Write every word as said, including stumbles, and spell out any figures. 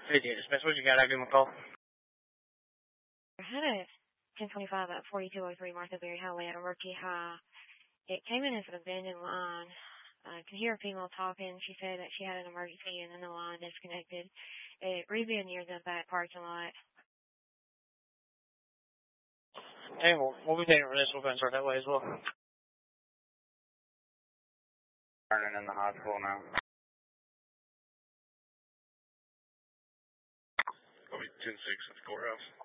fifty-eight Dispatch, what you got? I'll give him a call. I had a ten twenty-five at forty-two oh three Martha Berry Highway at a Rookie High. It came in as an abandoned line. I could hear a female talking. She said that she had an emergency and then the line disconnected. It revealed near the back parking lot. Hey, well, we'll be taking for this. We'll go and start that way as well. Turning in the hospital now. I'll be ten six at the courthouse.